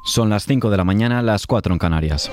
Son las 5 de la mañana, las 4 en Canarias.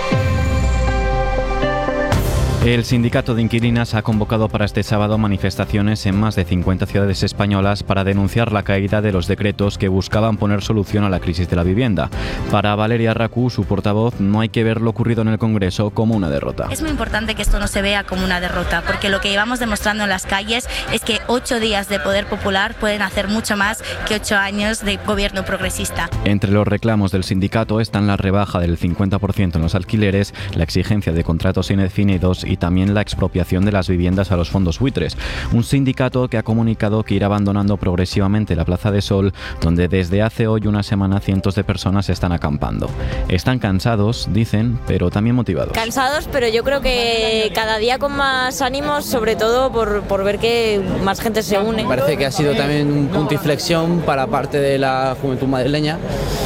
El sindicato de inquilinas ha convocado para este sábado manifestaciones en más de 50 ciudades españolas para denunciar la caída de los decretos que buscaban poner solución a la crisis de la vivienda. Para Valeria Racú, su portavoz, no hay que ver lo ocurrido en el Congreso como una derrota. Es muy importante que esto no se vea como una derrota, porque lo que llevamos demostrando en las calles es que 8 días de poder popular pueden hacer mucho más que 8 años de gobierno progresista. Entre los reclamos del sindicato están la rebaja del 50% en los alquileres, la exigencia de contratos indefinidos y también la expropiación de las viviendas a los fondos buitres. Un sindicato que ha comunicado que irá abandonando progresivamente la Plaza de Sol, donde desde hace hoy una semana cientos de personas están acampando. Están cansados, dicen, pero también motivados. Cansados, pero yo creo que cada día con más ánimos, sobre todo por ver que más gente se une. Me parece que ha sido también un punto de inflexión para parte de la juventud madrileña,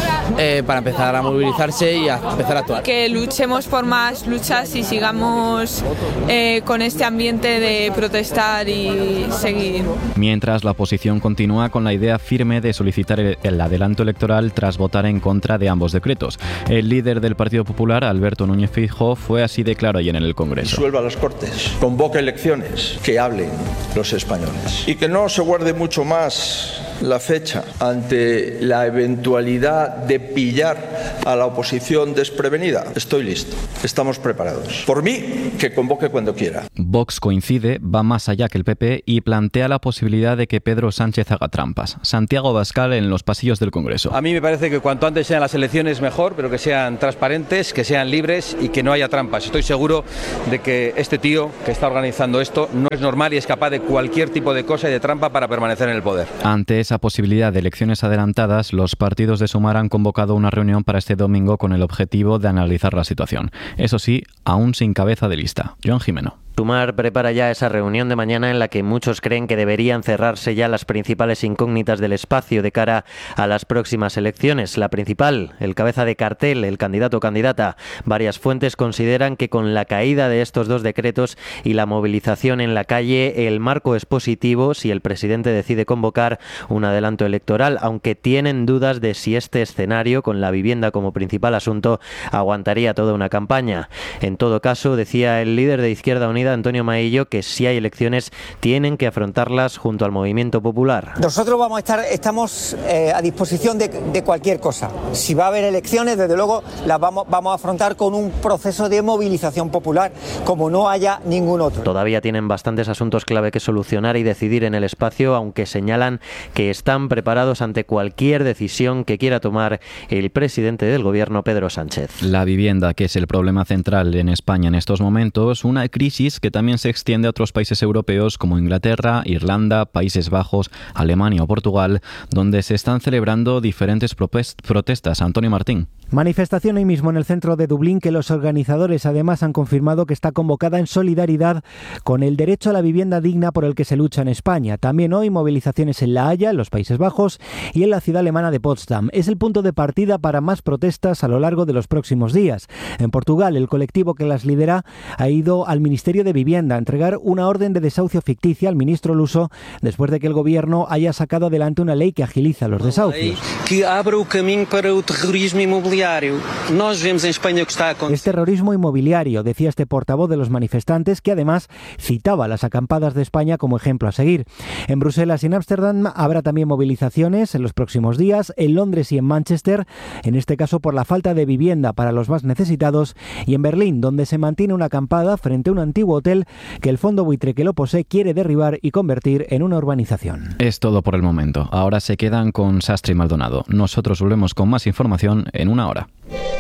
para empezar a movilizarse y a empezar a actuar. Que luchemos por más luchas y sigamos con este ambiente de protestar y seguir. Mientras, la oposición continúa con la idea firme de solicitar el adelanto electoral tras votar en contra de ambos decretos. El líder del Partido Popular, Alberto Núñez Feijóo, fue así de claro ayer en el Congreso. Disuelva las Cortes, convoque elecciones, que hablen los españoles y que no se guarde mucho más la fecha ante la eventualidad de pillar a la oposición desprevenida. Estoy listo, estamos preparados. Por mí, que convoque cuando quiera. Vox coincide, va más allá que el PP y plantea la posibilidad de que Pedro Sánchez haga trampas. Santiago Abascal en los pasillos del Congreso. A mí me parece que cuanto antes sean las elecciones mejor, pero que sean transparentes, que sean libres y que no haya trampas. Estoy seguro de que este tío que está organizando esto no es normal y es capaz de cualquier tipo de cosa y de trampa para permanecer en el poder. Ante esa posibilidad de elecciones adelantadas, los partidos de Sumar han convocado una reunión para este domingo con el objetivo de analizar la situación. Eso sí, aún sin cabeza de lista. Joan Jimeno. Sumar prepara ya esa reunión de mañana en la que muchos creen que deberían cerrarse ya las principales incógnitas del espacio de cara a las próximas elecciones. La principal, el cabeza de cartel, el candidato o candidata. Varias fuentes consideran que con la caída de estos dos decretos y la movilización en la calle, el marco es positivo si el presidente decide convocar un adelanto electoral, aunque tienen dudas de si este escenario, con la vivienda como principal asunto, aguantaría toda una campaña. En todo caso, decía el líder de Izquierda Unida, Antonio Maillo, que si hay elecciones tienen que afrontarlas junto al movimiento popular. Nosotros estamos a disposición de cualquier cosa. Si va a haber elecciones, desde luego las vamos a afrontar con un proceso de movilización popular, como no haya ningún otro. Todavía tienen bastantes asuntos clave que solucionar y decidir en el espacio, aunque señalan que están preparados ante cualquier decisión que quiera tomar el presidente del gobierno, Pedro Sánchez. La vivienda, que es el problema central en España en estos momentos, una crisis que también se extiende a otros países europeos como Inglaterra, Irlanda, Países Bajos, Alemania o Portugal, donde se están celebrando diferentes protestas. Antonio Martín. Manifestación hoy mismo en el centro de Dublín, que los organizadores además han confirmado que está convocada en solidaridad con el derecho a la vivienda digna por el que se lucha en España. También hoy movilizaciones en La Haya, en los Países Bajos, y en la ciudad alemana de Potsdam. Es el punto de partida para más protestas a lo largo de los próximos días. En Portugal, el colectivo que las lidera ha ido al Ministerio de Vivienda a entregar una orden de desahucio ficticia al ministro luso después de que el gobierno haya sacado adelante una ley que agiliza los desahucios. Que abra el camino para el terrorismo inmobiliario. Nos vemos en España que está Es terrorismo inmobiliario, decía este portavoz de los manifestantes, que además citaba las acampadas de España como ejemplo a seguir. En Bruselas y en Ámsterdam habrá también movilizaciones en los próximos días, en Londres y en Manchester, en este caso por la falta de vivienda para los más necesitados, y en Berlín, donde se mantiene una acampada frente a un antiguo hotel que el fondo buitre que lo posee quiere derribar y convertir en una urbanización. Es todo por el momento. Ahora se quedan con Sastre y Maldonado. Nosotros volvemos con más información en una hora.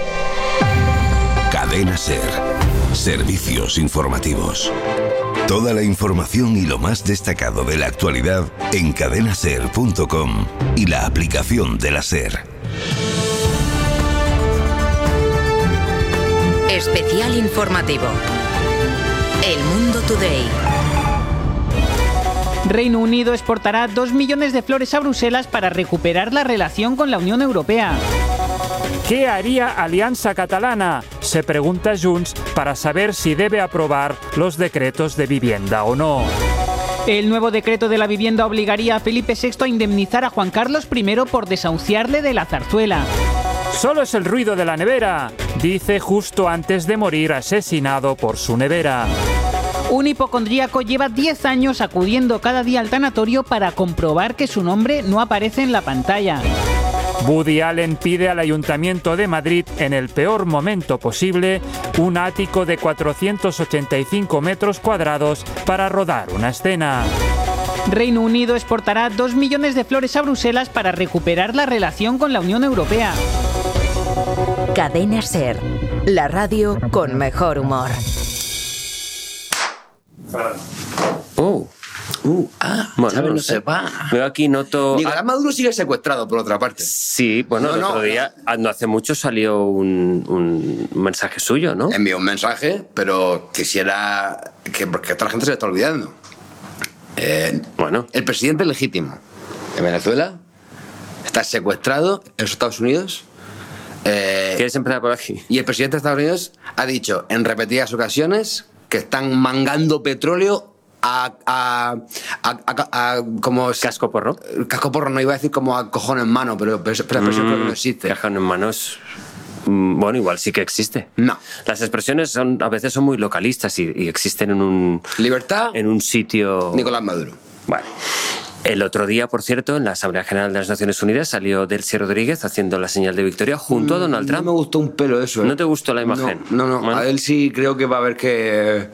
Cadena SER. Servicios informativos. Toda la información y lo más destacado de la actualidad en cadenaser.com y la aplicación de la SER. Especial informativo. El Mundo Today. Reino Unido exportará 2 millones de flores a Bruselas para recuperar la relación con la Unión Europea. ¿Qué haría Alianza Catalana? Se pregunta Junts para saber si debe aprobar los decretos de vivienda o no. El nuevo decreto de la vivienda obligaría a Felipe VI a indemnizar a Juan Carlos I por desahuciarle de la zarzuela. Solo es el ruido de la nevera, dice justo antes de morir asesinado por su nevera. Un hipocondríaco lleva 10 años acudiendo cada día al tanatorio para comprobar que su nombre no aparece en la pantalla. Woody Allen pide al Ayuntamiento de Madrid, en el peor momento posible, un ático de 485 metros cuadrados para rodar una escena. Reino Unido exportará 2 millones de flores a Bruselas para recuperar la relación con la Unión Europea. Cadena SER, la radio con mejor humor. Bueno, ¿sabes? No se va. Veo aquí, noto... Nicolás Maduro sigue secuestrado, por otra parte. Sí, bueno, el otro día, no hace mucho, salió un mensaje suyo, ¿no? Envió un mensaje, pero quisiera... porque toda la gente se le está olvidando. Bueno. El presidente legítimo de Venezuela está secuestrado en los Estados Unidos. ¿Quieres empezar por aquí? Y el presidente de Estados Unidos ha dicho en repetidas ocasiones que están mangando petróleo como cascoporro. Cascoporro no iba a decir como a cojón en mano, pero la expresión creo que no existe. Cajón en manos. Bueno, igual sí que existe. No. Las expresiones a veces son muy localistas y existen en un... Libertad. En un sitio... Nicolás Maduro. Vale. El otro día, por cierto, en la Asamblea General de las Naciones Unidas salió Delcy Rodríguez haciendo la señal de victoria junto a Donald Trump. No me gustó un pelo eso. ¿No te gustó la imagen? No. Bueno. A él sí creo que va a haber que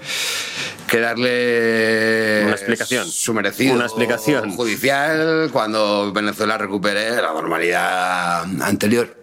darle una explicación. Su merecido. Una explicación judicial cuando Venezuela recupere la normalidad anterior.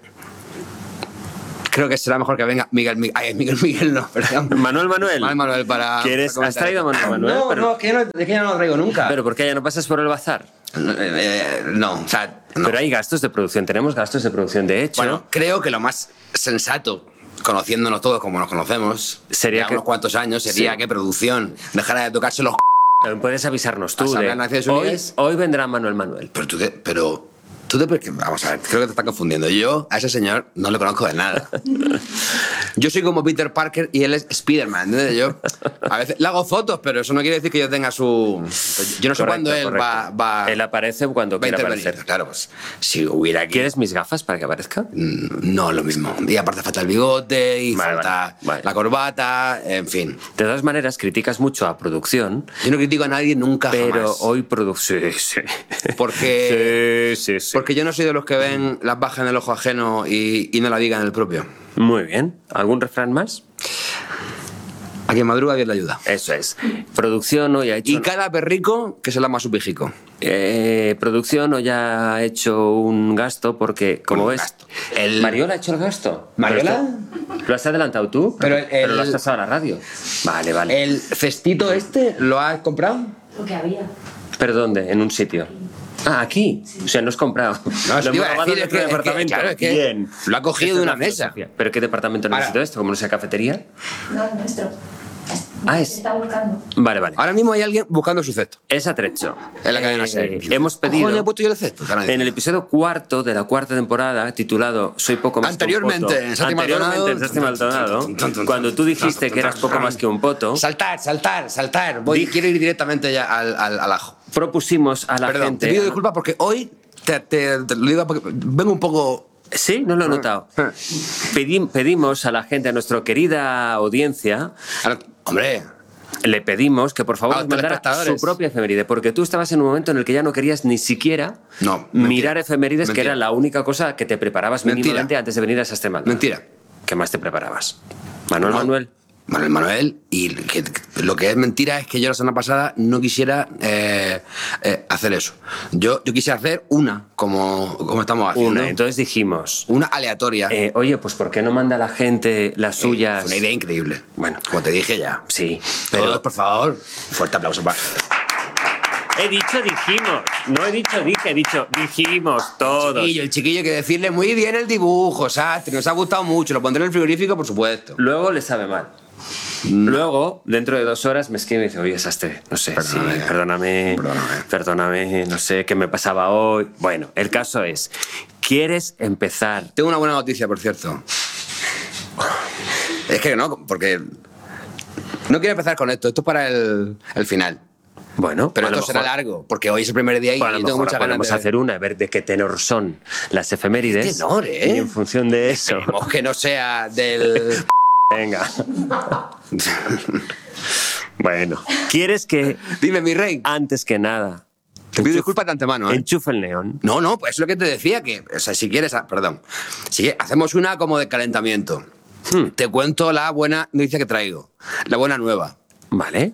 Creo que será mejor que venga Miguel no, perdón. Manuel para... ¿Has traído a Manuel? No, es que ya no lo traigo nunca. ¿Pero por qué ya no pasas por el bazar? No, o sea... No. Pero hay gastos de producción, tenemos gastos de producción, de hecho. Bueno, creo que lo más sensato, conociéndonos todos como nos conocemos, sería unos cuantos años, sería que producción dejara de tocarse los... Puedes avisarnos tú. Hoy vendrá Manuel. Pero vamos a ver, creo que te está confundiendo. Yo a ese señor no le conozco de nada. Yo soy como Peter Parker y él es Spider-Man, ¿entiendes? Yo a veces le hago fotos, pero eso no quiere decir que yo tenga su... Yo no sé cuándo él va... Él aparece cuando quiera aparecer. Claro, pues si hubiera aquí... ¿Quieres mis gafas para que aparezca? No, lo mismo. Y aparte falta el bigote y falta la corbata, en fin. De todas maneras, criticas mucho a producción. Yo no critico a nadie nunca, pero jamás. Hoy producción... Sí. Porque... Sí. Porque yo no soy de los que ven las bajas en el ojo ajeno y no la digan en el propio. Muy bien. ¿Algún refrán más? A quien madruga Dios le ayuda. Eso es. Producción hoy ha hecho... Y cada perrico que se lama su pijico. Producción hoy ha hecho un gasto porque, como ves... ¿Mariola ha hecho el gasto? ¿Mariola? ¿Lo has adelantado tú? Pero lo has pasado a la radio. Vale. ¿El cestito este lo has comprado? Lo que había. ¿Pero dónde? ¿En un sitio? Ah, aquí. Sí. O sea, no has comprado. No, lo iba a decir, departamento. Claro, bien. Lo ha cogido de una mesa. ¿Pero qué departamento necesito esto? ¿Como no sea cafetería? No, el nuestro. Se está buscando. Vale. Ahora mismo hay alguien buscando su cesto. Es atrecho. En la cadena SER. Hemos pedido... ¿Cómo le he puesto yo el cesto? En el episodio 4 de la 4ª temporada, titulado Soy poco más que un poto. En Santi Maldonado, cuando tú dijiste que eras poco más que un poto... Saltar. Quiero ir directamente ya al ajo. Propusimos a la gente... Te pido disculpas porque hoy te lo digo porque vengo un poco... Sí, no lo he notado. Pedimos a la gente, a nuestra querida audiencia... Hombre... Le pedimos que por favor nos mandara su propia efeméride, porque tú estabas en un momento en el que ya no querías ni siquiera mirar efemérides, que era la única cosa que te preparabas mínimamente antes de venir a esa Extremadura. Mentira. ¿Qué más te preparabas? Manuel, y lo que es mentira es que yo la semana pasada no quisiera hacer eso. Yo quise hacer una, como estamos haciendo. Entonces dijimos... Una aleatoria. Oye, pues ¿por qué no manda la gente las suyas? Una idea increíble. Bueno. Como te dije ya. Sí. Pero, por favor, fuerte aplauso para... He dicho dijimos, no he dicho dije, he dicho dijimos todos. El chiquillo hay que decirle muy bien el dibujo, Sastre, nos ha gustado mucho, lo pondré en el frigorífico, por supuesto. Luego le sabe mal. Luego, dentro de 2 horas, me escribe y me dice, oye, Sastre, no sé, perdóname, no sé qué me pasaba hoy. Bueno, el caso es, ¿quieres empezar? Tengo una buena noticia, por cierto. Es que no, porque... No quiero empezar con esto es para el final. Bueno, pero a lo esto será mejor- largo, porque hoy es el primer día y Bueno, a yo lo tengo mejor muchas ganas podemos de hacer una, a ver de qué tenor son las efemérides. ¿Qué tenor, Y en función de eso. Esperemos que no sea del... Venga. Bueno, ¿quieres que... Dime, mi rey. Antes que nada... Te pido disculpas de antemano, ¿eh? Enchufa el neón. No, pues es lo que te decía, que, o sea, si quieres, perdón, si hacemos una como de calentamiento. Te cuento la buena noticia que traigo, la buena nueva. Vale.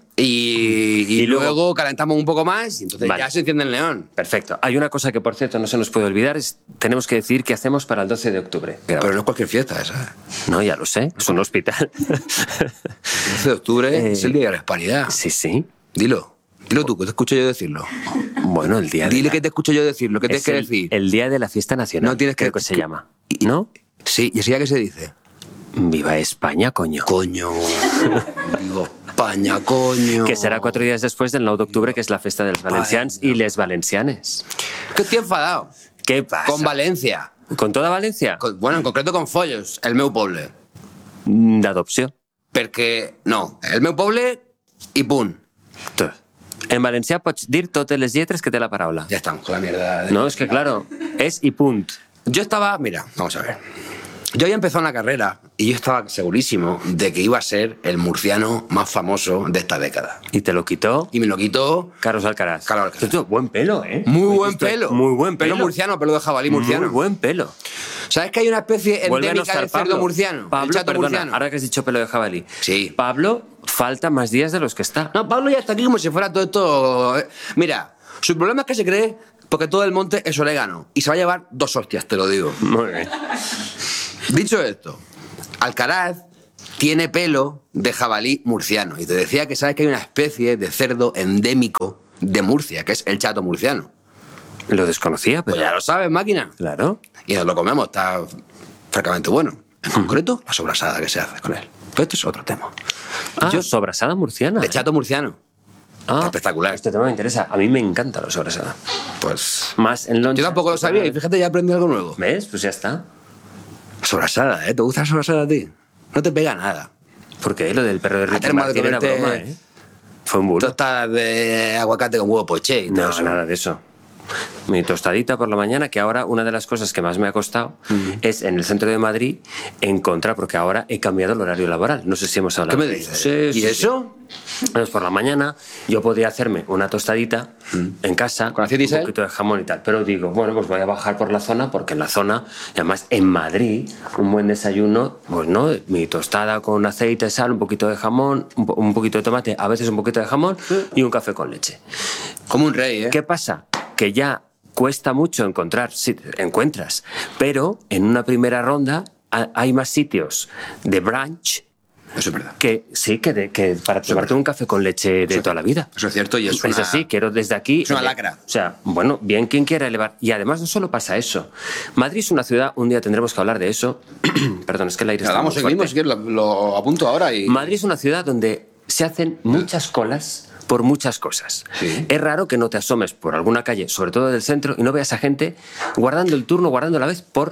Y luego calentamos un poco más y entonces Vale. ya se enciende el neón. Perfecto. Hay una cosa que, por cierto, no se nos puede olvidar, tenemos que decir qué hacemos para el 12 de octubre. Pero no es cualquier fiesta esa. No, ya lo sé, es un hospital. El 12 de octubre es el Día de la Hispanidad. Sí, sí. Dilo tú, que te escucho yo decirlo. Bueno, el día Dile que te escucho yo decirlo, ¿qué tienes que decir? El día de la fiesta nacional. No tienes creo que se llama. ¿No? Sí, ¿y así ya qué se dice? Viva España, coño. Coño. Viva España, coño. Que será 4 días después del 9 de octubre, que es la fiesta de los valencians y les valencianes. Que estoy enfadado. ¿Qué pasa? Con Valencia. ¿Con toda Valencia? Bueno, en concreto con Follos, el meu poble. D'adopció. Perquè, no, el meu poble i punt. En valencià pots dir totes les lletres que té la paraula. Ya estamos con la mierda. No, es que claro, es y punt. Yo estaba, mira, vamos a ver. Yo había empezado una carrera y yo estaba segurísimo de que iba a ser el murciano más famoso de esta década. ¿Y te lo quitó? Y me lo quitó Carlos Alcaraz. Carlos Alcaraz. Tío, buen pelo, ¿eh? Muy buen pelo. Muy buen pelo. Pelo murciano, pelo de jabalí murciano. Muy buen pelo. ¿Sabes que hay una especie Vuelve a endémica nostar del cerdo Pablo. murciano? Pablo, el chato perdona, murciano. ahora que has dicho pelo de jabalí. Sí. Pablo falta más días de los que está. No, Pablo ya está aquí como si fuera todo esto... Mira, su problema es que se cree porque todo el monte es orégano y se va a llevar 2 hostias, te lo digo. Muy bien. Dicho esto, Alcaraz tiene pelo de jabalí murciano y te decía que sabes que hay una especie de cerdo endémico de Murcia, que es el chato murciano. Lo desconocía, pero... Pues ya lo sabes, máquina. Claro. Y nos lo comemos, está francamente bueno. En concreto, la sobrasada que se hace con él. Pero esto es otro tema. Yo, sobrasada murciana. De chato murciano. Ah, espectacular. Este tema me interesa. A mí me encanta la sobrasada. Pues... Más en loncha. Yo tampoco lo sabía y fíjate, ya aprendí algo nuevo. ¿Ves? Pues ya está. Sobrasada, ¿eh? ¿Te gusta la sobrasada a ti? No te pega nada. Porque lo del perro de Ricky Hacer más de Martin era comerte broma, ¿eh? Fue un burro. Tostadas de aguacate con huevo poché y todo No, eso. nada de eso. Mi tostadita por la mañana, que ahora una de las cosas que más me ha costado es en el centro de Madrid encontrar, porque ahora he cambiado el horario laboral. No sé si hemos hablado. ¿Qué me de dices? ello. Sí, ¿Y sí, eso? sí. Pues por la mañana yo podría hacerme una tostadita en casa, ¿Con aceite y un sal? poquito de jamón y tal. Pero digo, bueno, pues voy a bajar por la zona, porque en la zona, y además en Madrid, un buen desayuno, pues no, mi tostada con aceite, sal, un poquito de jamón, un poquito de tomate, a veces un poquito de jamón y un café con leche. Como un rey, ¿eh? ¿Qué pasa? Que ya cuesta mucho encontrar, sí, encuentras, pero en una primera ronda hay más sitios de brunch. Eso es verdad. Que sí, que para tomarte un café con leche de toda la vida. Eso es cierto y es una... así, quiero desde aquí... Es una lacra. O sea, bueno, bien quien quiera elevar. Y además no solo pasa eso. Madrid es una ciudad, un día tendremos que hablar de eso. Perdón, es que el aire está muy fuerte. Seguimos, si quieres, lo apunto ahora y... Madrid es una ciudad donde se hacen muchas colas por muchas cosas. Sí. Es raro que no te asomes por alguna calle, sobre todo del centro, y no veas a gente guardando el turno, guardando la vez por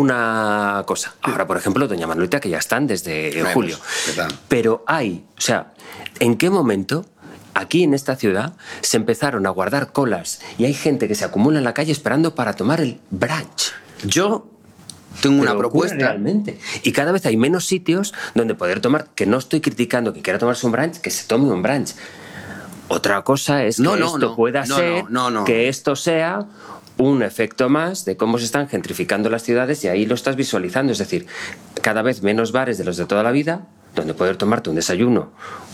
alguna cosa. Ahora, por ejemplo, Doña Manuelita, que ya están desde julio. Pero hay, o sea, ¿en qué momento aquí en esta ciudad se empezaron a guardar colas y hay gente que se acumula en la calle esperando para tomar el brunch? Yo tengo una propuesta. Realmente. Y cada vez hay menos sitios donde poder tomar, que no estoy criticando que quiera tomarse un brunch, que se tome un brunch. Otra cosa es que esto pueda ser, que esto sea un efecto más de cómo se están gentrificando las ciudades y ahí lo estás visualizando. Es decir, cada vez menos bares de los de toda la vida, donde poder tomarte un desayuno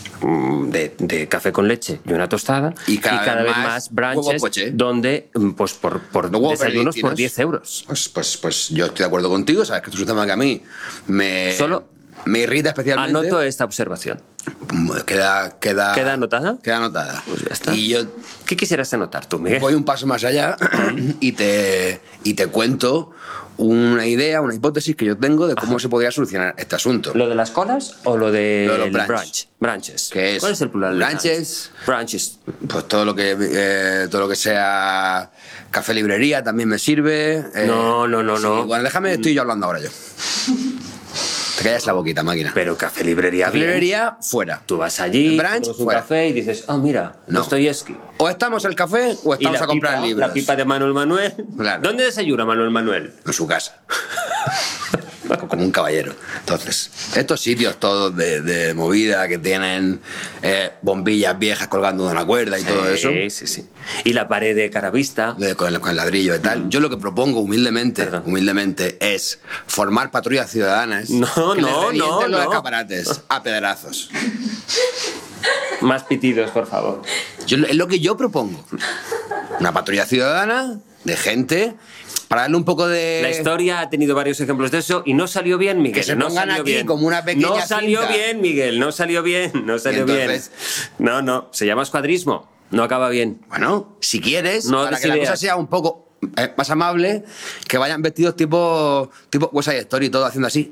de café con leche y una tostada, y cada vez más brunches donde, pues por desayunos por 10 euros. Pues yo estoy de acuerdo contigo, sabes que esto es un tema que a mí me irrita especialmente. Anoto esta observación. ¿Queda anotada? Queda anotada. Pues ya está. Y yo, ¿qué quisieras anotar tú, Miguel? Voy un paso más allá y te cuento una idea, una hipótesis que yo tengo de cómo se podría solucionar este asunto. ¿Lo de las colas o lo de los brunches? ¿Qué es? ¿Cuál es el plural? Brunches. Brunches. Pues todo lo que sea café librería también me sirve. No. Bueno, déjame, estoy yo hablando ahora yo. Te callas la boquita, máquina. Pero café librería bien. Librería, fuera. Tú vas allí, Brunch, tomas un fuera. café y dices, mira, No. Dostoyevsky. O estamos en el café o estamos a comprar libros. La pipa de Manuel Manuel. Claro. ¿Dónde desayuna Manuel Manuel? En su casa. Como un caballero. Entonces, estos sitios todos de movida que tienen bombillas viejas colgando de una cuerda y todo eso. Sí. Y la pared de caravista. Con el ladrillo y tal. Yo lo que propongo humildemente es formar patrullas ciudadanas que les revienten los escaparates a pedrazos. Más pitidos, por favor. Es lo que yo propongo. Una patrulla ciudadana de gente para darle un poco de... La historia ha tenido varios ejemplos de eso y no salió bien, Miguel. Que se no pongan salió aquí bien. como una pequeña No salió cinta. bien, Miguel. No salió bien. Entonces- No. Se llama escuadrismo. No acaba bien. Bueno, si quieres, No para des que la ideas. cosa sea un poco más amable, que vayan vestidos tipo West Side Story, todo haciendo así.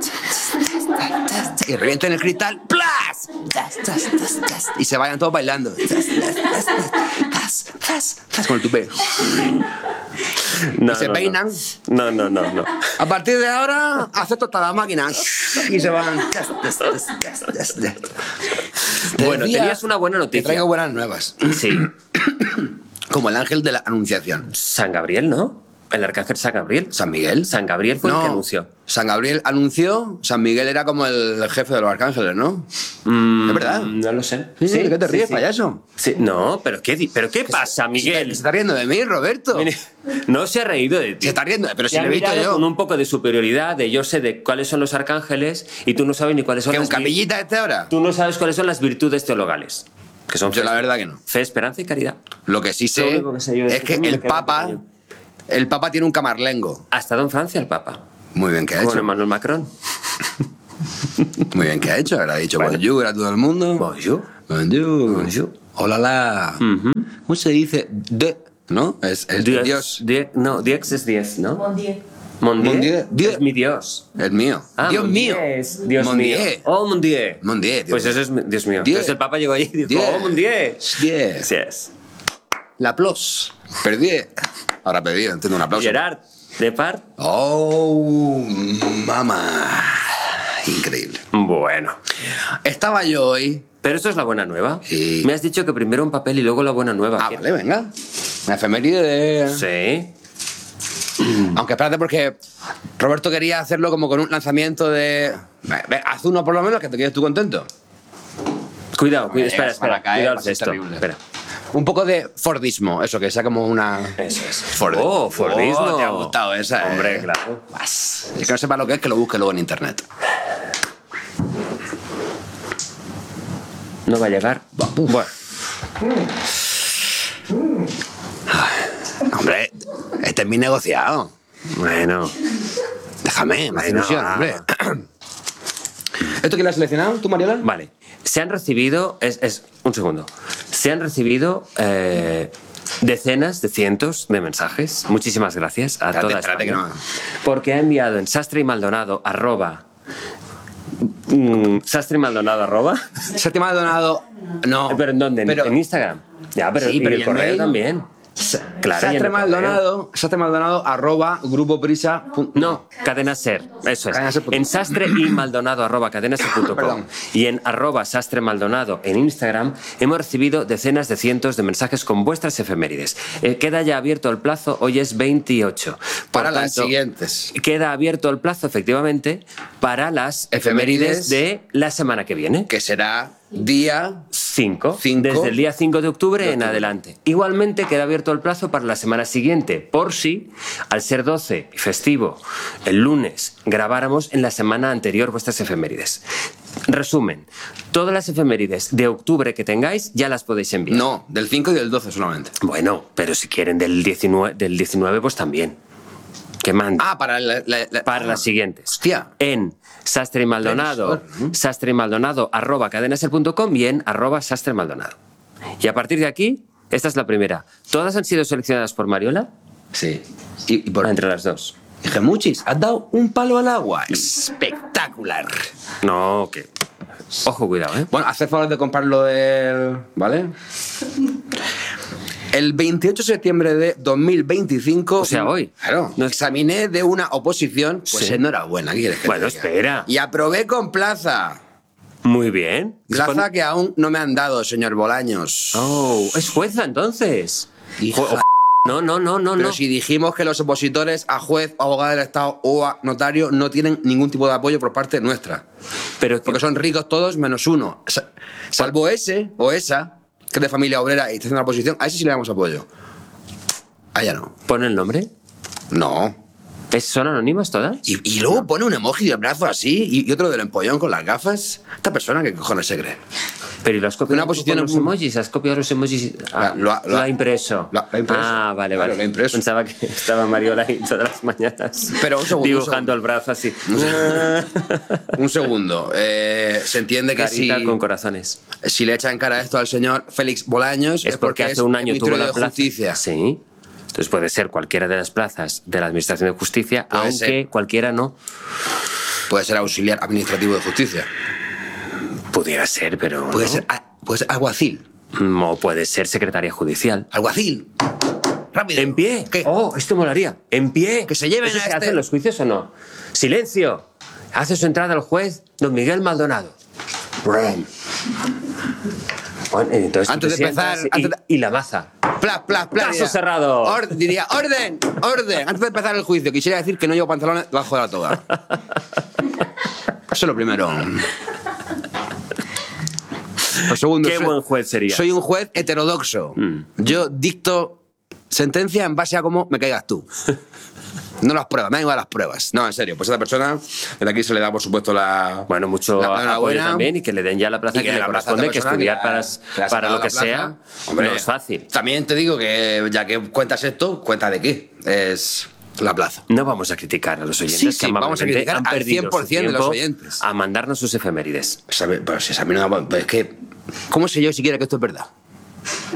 Y revienten el cristal. ¡Plas! Y se vayan todos bailando. Con el tupé. No, Y se no, peinan. No. A partir de ahora, acepto hasta la máquina. Y se van. Bueno, Decía tenías una buena que noticia. traigo buenas nuevas. Sí. Como el ángel de la anunciación. San Gabriel, ¿no? El arcángel San Gabriel. ¿San Miguel? San Gabriel fue el que anunció. San Gabriel anunció, San Miguel era como el jefe de los arcángeles, ¿no? ¿Es verdad? No lo sé. Sí, ¿de qué te ríes, payaso? Sí. No, pero ¿qué pasa, Miguel? Se está riendo de mí, Roberto. Mire, no se ha reído de ti. Se está riendo, pero si Te ha lo he visto mirado yo. con un poco de superioridad, de yo sé de cuáles son los arcángeles y tú no sabes ni cuáles son ¿Que un las capillita este ahora? Tú no sabes cuáles son las virtudes teologales. Que son Yo la verdad que no. fe, esperanza y caridad. Lo que sí Lo sé único que sé yo de es este que tema el me queda Papa tiene un camarlengo. Ha estado en Francia el Papa. Muy bien que ha Con hecho. Emmanuel Macron. Muy bien que ha hecho. Ahora ha dicho bonjour a todo el mundo. Bonjour. Bonjour. Hola. ¿Cómo se dice? ¿No? Es Dios. Dios es 10, ¿no? Mon Dieu. Es mi Dios. El mío. Dios Mon mío. Dieu es Dios Mon mío. Dieu. Oh, mon Dieu. Mon Dieu, Dios Pues mío. eso es Dios mío. Dieu. Entonces el Papa llegó allí y dijo, Dieu. oh, mon Dieu. Dieu. Sí es. La plus. Perdí. Ahora perdí, entiendo un aplauso. Gerard Depardieu. Oh, mamá. Increíble. Bueno. Estaba yo hoy. Pero esto es la buena nueva. Sí. Me has dicho que primero un papel y luego la buena nueva. Ah, vale, venga. Una efeméride de... Sí. Aunque espérate porque Roberto quería hacerlo como con un lanzamiento de... Haz uno por lo menos que te quedes tú contento. Cuidado, espera. Para caer, Cuidado va a ser esto. terrible. Espera. Un poco de Fordismo, eso, que sea como una... Eso es. Fordismo. Fordismo. Te ha gustado esa, Hombre, claro. El que no sepa lo que es, que lo busque luego en internet. No va a llegar. Bueno. Hombre, este es mi negociado. Bueno. Déjame, me hace Bueno, ilusión, hombre. ¿Esto quién lo has seleccionado, tú, Mariola? Vale. Se han recibido... un segundo. Se han recibido decenas de cientos de mensajes. Muchísimas gracias a toda España. Que no. Porque ha enviado en Sastre y Maldonado Sastre y Maldonado Sastre y Maldonado... No. ¿Pero en dónde? Pero- ¿En Instagram? Ya, pero, Sí, y pero el ¿y el correo mail? también. Claro, y en Sastre el Maldonado, @grupoprisa. No, Cadena Ser, eso es. Cadenaser.com. En Sastre y Maldonado @cadenaser.com Perdón. y en @Sastre Maldonado en Instagram hemos recibido decenas de cientos de mensajes con vuestras efemérides. Queda ya abierto el plazo, hoy es 28. Por Para las tanto, siguientes. Queda abierto el plazo, efectivamente, para las efemérides de la semana que viene. Que será día 5. Desde el día 5 de octubre en adelante. Igualmente queda abierto el plazo para la semana siguiente, por si, al ser 12 y festivo, el lunes, grabáramos en la semana anterior vuestras efemérides. Resumen, todas las efemérides de octubre que tengáis ya las podéis enviar. No, del 5 y del 12 solamente. Bueno, pero si quieren del 19 pues también. Que manden. Ah, para para las siguientes. Hostia. En Sastre y Maldonado, @cadenaser.com y en @Sastre Maldonado. Y a partir de aquí, esta es la primera. ¿Todas han sido seleccionadas por Mariola? Sí. Y por... Entre las dos. Gemuchis, has dado un palo al agua. Espectacular. No, que... Ojo, cuidado, ¿eh? Bueno, haz el favor de comprarlo del... ¿Vale? El 28 de septiembre de 2025... O sea, hoy. Claro. No. Examiné de una oposición, pues Sí. enhorabuena. ¿Qué quieres que Bueno, te diga? espera. Y aprobé con plaza. Muy bien. Plaza que aún no me han dado, señor Bolaños. Oh, es jueza entonces. Hija. No. Pero si dijimos que los opositores a juez, abogado del Estado o a notario no tienen ningún tipo de apoyo por parte nuestra. Porque son ricos todos menos uno. Salvo ese o esa, que es de familia obrera y está haciendo la oposición, a ese sí le damos apoyo. A ella no. ¿Pone el nombre? No. ¿Son anónimas todas? Y luego pone un emoji de brazo así y otro del empollón con las gafas. Esta persona, ¿qué cojones se cree? Pero ¿y lo has copiado Una posición con los emojis? ¿Has copiado los emojis? Lo ha impreso. Lo ha impreso. Ah, vale. Claro, lo ha impreso. Pensaba que estaba Mariola ahí todas las mañanas. Pero un segundo. Dibujando el brazo así. Un segundo. Se entiende que Carita con corazones. Si le echan cara esto al señor Félix Bolaños Es porque hace un año tuvo la de plaza. Justicia. Sí. Entonces puede ser cualquiera de las plazas de la Administración de Justicia, Puede aunque ser. cualquiera no. Puede ser auxiliar administrativo de justicia. Pudiera ser, pero Puede no. ser alguacil. O puede ser secretaria judicial. Alguacil. Rápido. ¿En pie? ¿Qué? Oh, esto molaría. ¿En pie? Que se lleven ¿Eso a se este- hace en los juicios o no? ¡Silencio! Hace su entrada el juez, don Miguel Maldonado. Bueno, entonces tú Antes te de empezar, sientas y la maza. Plas. Caso diría. cerrado. Diría, orden. Antes de empezar el juicio, quisiera decir que no llevo pantalones debajo de la toga. Eso es lo primero. Lo segundo, Qué buen juez sería. Soy un juez heterodoxo. Yo dicto sentencia en base a cómo me caigas tú. No las pruebas, me dan igual las pruebas. No, en serio, pues a esta persona, desde aquí se le da, por supuesto, Bueno, mucho la apoyo enhorabuena. también y que le den ya la plaza Y que que le la plaza corresponde, a que esta persona estudiar que para le ha lo que sacado la sea plaza. Hombre, no es fácil. También te digo que, ya que cuentas esto, cuenta de qué. Es la plaza. No vamos a criticar a los oyentes Sí, que sí, vamos a amablemente criticar han al perdido 100% su tiempo de los oyentes. a mandarnos sus efemérides. Pero si a mí no, es que, ¿cómo sé yo siquiera que esto es verdad?